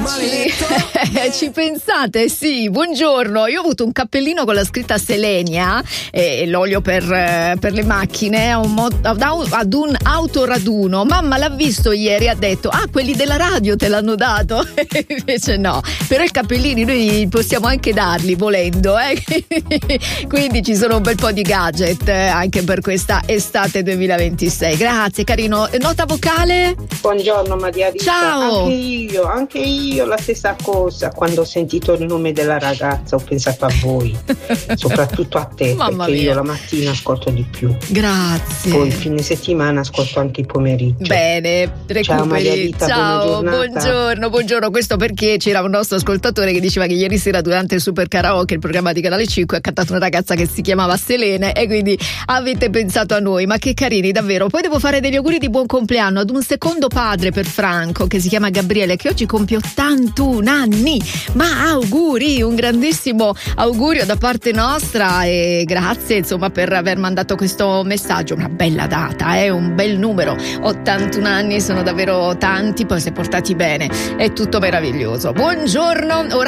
Ci pensate? Sì, buongiorno. Io ho avuto un cappellino con la scritta Selenia, l'olio per le macchine, ad un autoraduno. Mamma l'ha visto ieri, ha detto: ah, quelli della radio te l'hanno dato. Invece no, però i cappellini noi possiamo anche darli volendo, quindi ci sono un bel po' di gadget anche per questa estate 2026. Grazie carino. Nota vocale? Buongiorno Maria Rita. Ciao. Anche io la stessa cosa. Quando ho sentito il nome della ragazza ho pensato a voi, soprattutto a te. Mamma perché mia. Io la mattina ascolto di più. Grazie. Poi il fine settimana ascolto anche il pomeriggio. Bene, recuperi. Ciao Maria Rita, ciao, buona buongiorno. Questo perché c'era un nostro ascoltatore che diceva che ieri sera durante il Super Karaoke, il programma di Canale 5, ha cantato una ragazza che si chiamava Selene, e quindi avete pensato a noi. Ma che carini, davvero. Poi devo fare degli auguri di buon compleanno ad un secondo padre per Franco, che si chiama Gabriele, che oggi compie 81 anni. Ma auguri, un grandissimo augurio da parte nostra, e grazie insomma per aver mandato questo messaggio. Una bella data, un bel numero. 81 anni sono davvero tanti, poi si è portati bene, è tutto meraviglioso. Buongiorno. Ora